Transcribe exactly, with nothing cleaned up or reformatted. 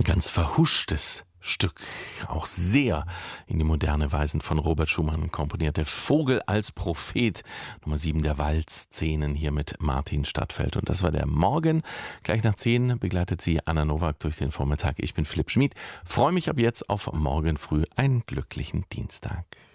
Ein ganz verhuschtes Stück, auch sehr in die moderne Weisen von Robert Schumann komponiert. Der Vogel als Prophet, Nummer sieben der Waldszenen hier mit Martin Stadtfeld. Und das war der Morgen. Gleich nach zehn begleitet sie Anna Nowak durch den Vormittag. Ich bin Philipp Schmid. Freue mich ab jetzt auf morgen früh. Einen glücklichen Dienstag.